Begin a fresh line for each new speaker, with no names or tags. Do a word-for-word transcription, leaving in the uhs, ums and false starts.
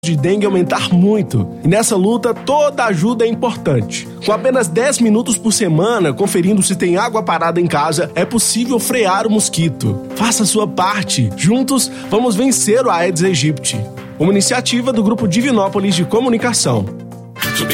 de dengue aumentar muito. E nessa luta, toda ajuda é importante. Com apenas dez minutos por semana, conferindo se tem água parada em casa, é possível frear o mosquito. Faça a sua parte. Juntos, vamos vencer o Aedes aegypti. Uma iniciativa do Grupo Divinópolis de Comunicação.